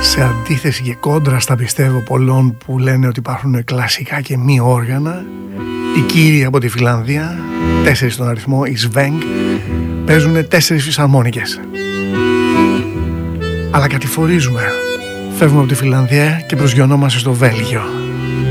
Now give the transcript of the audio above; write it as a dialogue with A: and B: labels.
A: Σε αντίθεση και κόντρα στα πιστεύω πολλών που λένε ότι υπάρχουν κλασικά και μη όργανα, οι κύριοι από τη Φιλανδία, 4 στον αριθμό, οι Sveng, παίζουν 4 φυσαρμόνικες. Αλλά κατηφορίζουμε. Φεύγουμε από τη Φιλανδία και προσγειωνόμαστε στο Βέλγιο.